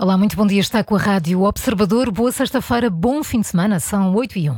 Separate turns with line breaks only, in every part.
Olá, muito bom dia. Está com a Rádio Observador. Boa sexta-feira, bom fim de semana. São 8h01.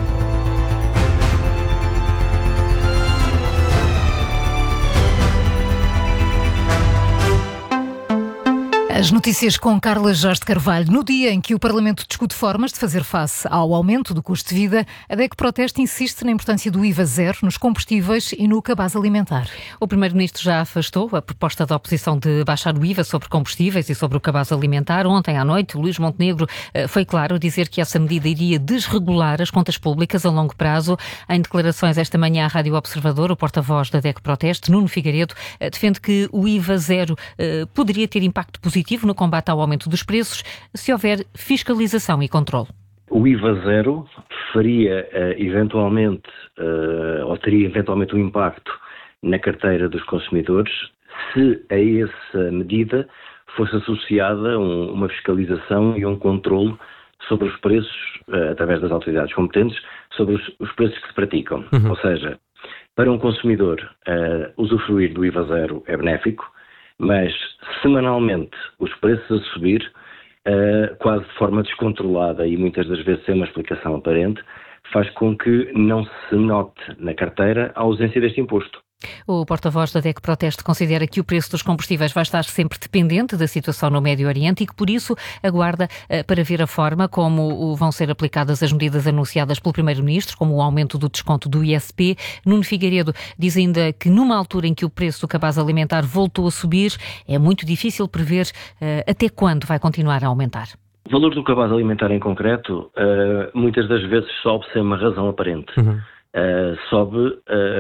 As notícias com Carla Jorge de Carvalho. No dia em que o Parlamento discute formas de fazer face ao aumento do custo de vida, a DECO Proteste insiste na importância do IVA zero nos combustíveis e no cabaz alimentar.
O Primeiro-Ministro já afastou a proposta da oposição de baixar o IVA sobre combustíveis e sobre o cabaz alimentar. Ontem à noite, Luís Montenegro foi claro a dizer que essa medida iria desregular as contas públicas a longo prazo. Em declarações esta manhã à Rádio Observador, o porta-voz da DECO Proteste, Nuno Figueiredo, defende que o IVA zero poderia ter impacto positivo no combate ao aumento dos preços se houver fiscalização e controle.
O IVA zero faria eventualmente, ou teria eventualmente um impacto na carteira dos consumidores se a essa medida fosse associada uma fiscalização e um controle sobre os preços, através das autoridades competentes, sobre os preços que se praticam. Ou seja, para um consumidor, usufruir do IVA zero é benéfico, mas semanalmente os preços a subir, quase de forma descontrolada e muitas das vezes sem uma explicação aparente, faz com que não se note na carteira a ausência deste imposto.
O porta-voz da DECO Proteste considera que o preço dos combustíveis vai estar sempre dependente da situação no Médio Oriente e que, por isso, aguarda para ver a forma como vão ser aplicadas as medidas anunciadas pelo Primeiro-Ministro, como o aumento do desconto do ISP. Nuno Figueiredo diz ainda que, numa altura em que o preço do cabaz alimentar voltou a subir, é muito difícil prever até quando vai continuar a aumentar.
O valor do cabaz alimentar em concreto, muitas das vezes sobe sem uma razão aparente. Sobe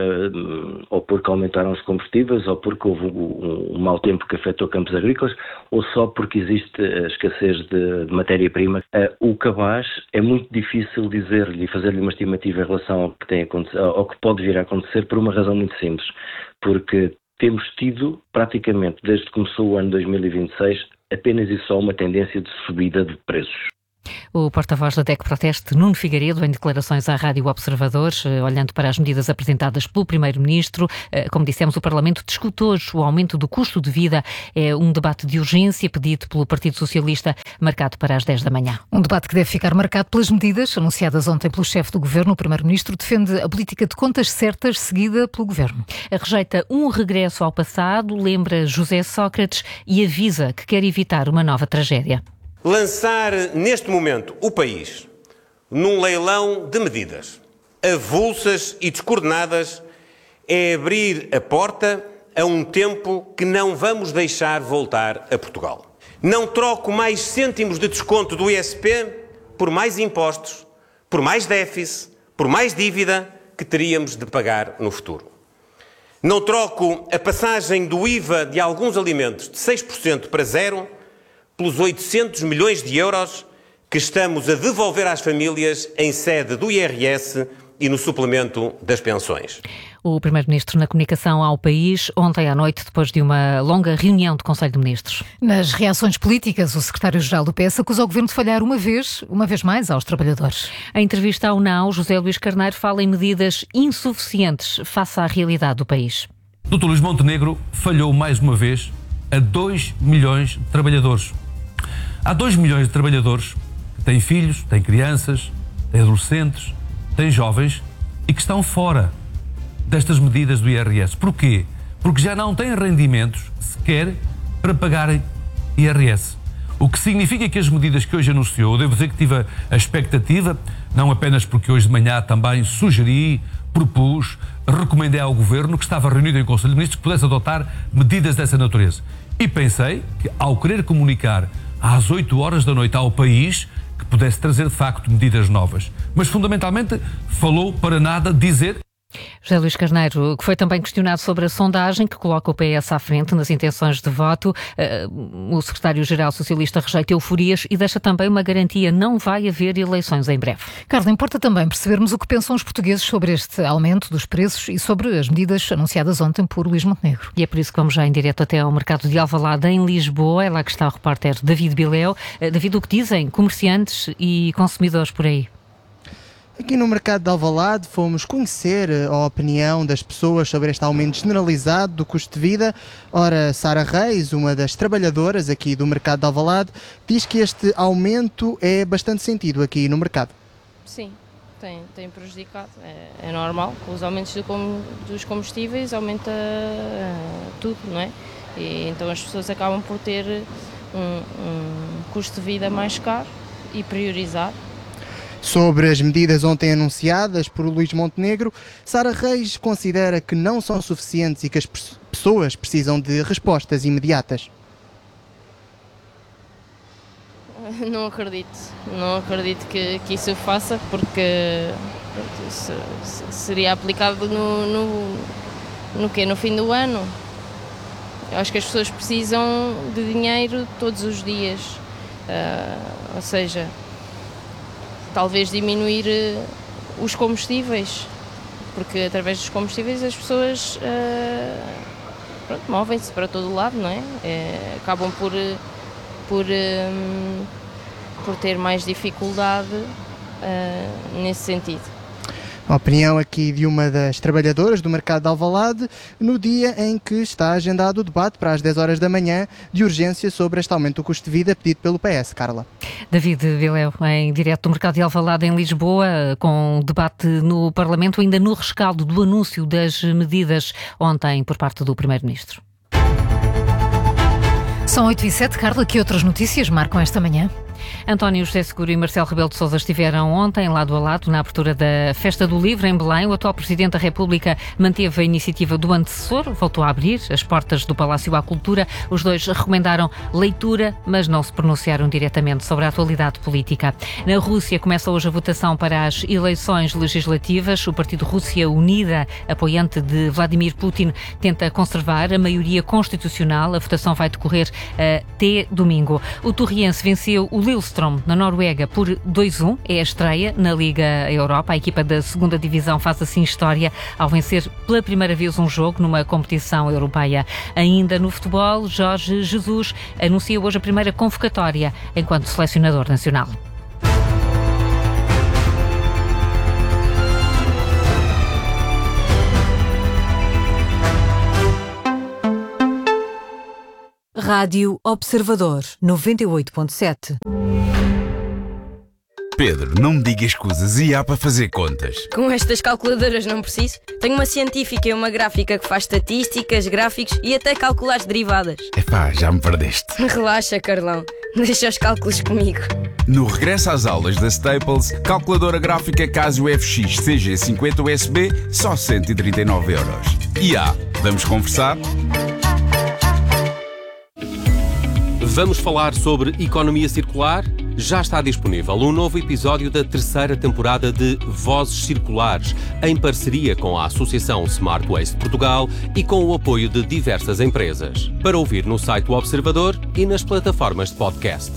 ou porque aumentaram os combustíveis, ou porque houve um mau tempo que afetou campos agrícolas, ou só porque existe a escassez de matéria-prima. O cabaz é muito difícil dizer-lhe e fazer-lhe uma estimativa em relação ao que pode vir a acontecer por uma razão muito simples, porque temos tido praticamente desde que começou o ano 2026 apenas e só uma tendência de subida de preços.
O porta-voz da DECO Proteste, Nuno Figueiredo, em declarações à Rádio Observador, olhando para as medidas apresentadas pelo Primeiro-Ministro. Como dissemos, o Parlamento discute hoje o aumento do custo de vida. É um debate de urgência pedido pelo Partido Socialista, marcado para as 10 da manhã.
Um debate que deve ficar marcado pelas medidas anunciadas ontem pelo chefe do Governo. O Primeiro-Ministro defende a política de contas certas seguida pelo Governo.
Rejeita um regresso ao passado, lembra José Sócrates e avisa que quer evitar uma nova tragédia.
Lançar neste momento o país num leilão de medidas avulsas e descoordenadas é abrir a porta a um tempo que não vamos deixar voltar a Portugal. Não troco mais cêntimos de desconto do ISP por mais impostos, por mais déficit, por mais dívida que teríamos de pagar no futuro. Não troco a passagem do IVA de alguns alimentos de 6% para 0% pelos 800 milhões de euros que estamos a devolver às famílias em sede do IRS e no suplemento das pensões.
O Primeiro-Ministro na comunicação ao país ontem à noite, depois de uma longa reunião do Conselho de Ministros.
Nas reações políticas, o secretário-geral do PS acusa o Governo de falhar uma vez mais aos trabalhadores.
Em entrevista ao NAU, José Luís Carneiro fala em medidas insuficientes face à realidade do país.
Dr. Luís Montenegro falhou mais uma vez a 2 milhões de trabalhadores. Há 2 milhões de trabalhadores que têm filhos, têm crianças, têm adolescentes, têm jovens e que estão fora destas medidas do IRS. Porquê? Porque já não têm rendimentos sequer para pagarem IRS. O que significa que as medidas que hoje anunciou, eu devo dizer que tive a expectativa, não apenas porque hoje de manhã também sugeri, propus, recomendei ao Governo que estava reunido em Conselho de Ministros que pudesse adotar medidas dessa natureza. E pensei que, ao querer comunicar às 8 horas da noite ao país, que pudesse trazer de facto medidas novas. Mas fundamentalmente falou para nada dizer.
José Luís Carneiro, que foi também questionado sobre a sondagem que coloca o PS à frente nas intenções de voto. O secretário-geral socialista rejeita euforias e deixa também uma garantia: não vai haver eleições em breve.
Carla, importa também percebermos o que pensam os portugueses sobre este aumento dos preços e sobre as medidas anunciadas ontem por Luís Montenegro.
E é por isso que vamos já em direto até ao mercado de Alvalade, em Lisboa. É lá que está o repórter David Bileu. David, o que dizem comerciantes e consumidores por aí?
Aqui no mercado de Alvalade fomos conhecer a opinião das pessoas sobre este aumento generalizado do custo de vida. Ora, Sara Reis, uma das trabalhadoras aqui do mercado de Alvalade, diz que este aumento é bastante sentido aqui no mercado.
Sim, tem prejudicado. É normal, com os aumentos dos combustíveis aumenta tudo, não é? E então as pessoas acabam por ter um custo de vida mais caro e priorizar.
Sobre as medidas ontem anunciadas por Luís Montenegro, Sara Reis considera que não são suficientes e que as pessoas precisam de respostas imediatas.
Não acredito que isso faça, porque seria aplicado no fim do ano. Eu acho que as pessoas precisam de dinheiro todos os dias, ou seja, talvez diminuir os combustíveis, porque através dos combustíveis as pessoas movem-se para todo lado, não é? Acabam por ter mais dificuldade nesse sentido.
A opinião aqui de uma das trabalhadoras do mercado de Alvalade no dia em que está agendado o debate para as 10 horas da manhã de urgência sobre este aumento do custo de vida pedido pelo PS. Carla.
David Viléu, em direto do mercado de Alvalade em Lisboa, com debate no Parlamento, ainda no rescaldo do anúncio das medidas ontem por parte do Primeiro-Ministro.
São 8h07, Carla, que outras notícias marcam esta manhã?
António José Seguro e Marcelo Rebelo de Sousa estiveram ontem lado a lado na abertura da Festa do Livro em Belém. O atual Presidente da República manteve a iniciativa do antecessor, voltou a abrir as portas do Palácio à Cultura. Os dois recomendaram leitura, mas não se pronunciaram diretamente sobre a atualidade política. Na Rússia começa hoje a votação para as eleições legislativas. O Partido Rússia Unida, apoiante de Vladimir Putin, tenta conservar a maioria constitucional. A votação vai decorrer até domingo. O Torriense venceu o Lillestrøm, na Noruega, por 2-1. É a estreia na Liga Europa. A equipa da segunda divisão faz assim história ao vencer pela primeira vez um jogo numa competição europeia. Ainda no futebol, Jorge Jesus anuncia hoje a primeira convocatória enquanto selecionador nacional.
Rádio Observador 98.7.
Pedro, não me digas escusas e há para fazer contas.
Com estas calculadoras não preciso. Tenho uma científica e uma gráfica que faz estatísticas, gráficos e até calcula as derivadas.
Epá, já me perdeste.
Relaxa, Carlão. Deixa os cálculos comigo.
No regresso às aulas da Staples, calculadora gráfica Casio FX CG50 USB, só 139 €. E vamos conversar?
Vamos falar sobre economia circular? Já está disponível um novo episódio da terceira temporada de Vozes Circulares, em parceria com a Associação Smart Waste Portugal e com o apoio de diversas empresas. Para ouvir no site do Observador e nas plataformas de podcast.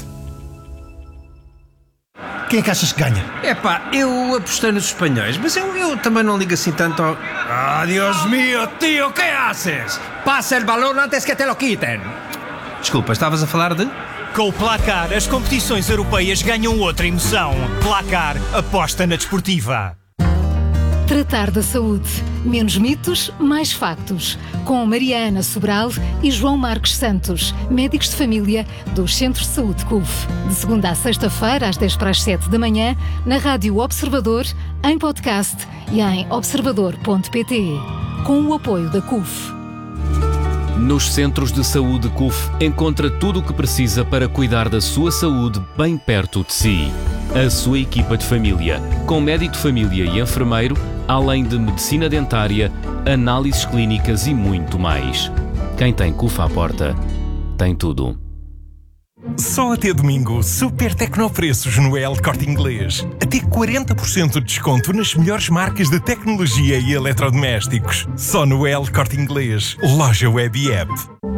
Quem é que achas que ganha?
Eu apostei nos espanhóis, mas eu também não ligo assim tanto ao...
Dios mío, tío, ¿qué haces? Pasa el balón antes que te lo quiten.
Desculpa, estavas a falar de...
Com o Placar, as competições europeias ganham outra emoção. Placar, aposta na desportiva.
Tratar da saúde. Menos mitos, mais factos. Com Maria Ana Sobral e João Marcos Santos, médicos de família dos Centros de Saúde CUF. De segunda a sexta-feira, às 10:07 da manhã, na Rádio Observador, em podcast e em observador.pt. Com o apoio da CUF.
Nos Centros de Saúde CUF encontra tudo o que precisa para cuidar da sua saúde bem perto de si. A sua equipa de família, com médico de família e enfermeiro, além de medicina dentária, análises clínicas e muito mais. Quem tem CUF à porta, tem tudo.
Só até domingo, super tecnopreços no El Corte Inglês. Até 40% de desconto nas melhores marcas de tecnologia e eletrodomésticos. Só no El Corte Inglês, loja web e app.